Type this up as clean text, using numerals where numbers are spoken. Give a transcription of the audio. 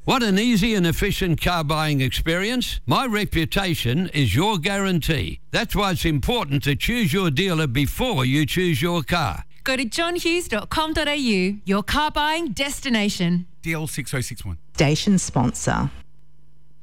Want an easy and efficient car buying experience? My reputation is your guarantee. That's why it's important to choose your dealer before you choose your car. Go to johnhughes.com.au, your car buying destination. DL 6061. Station sponsor.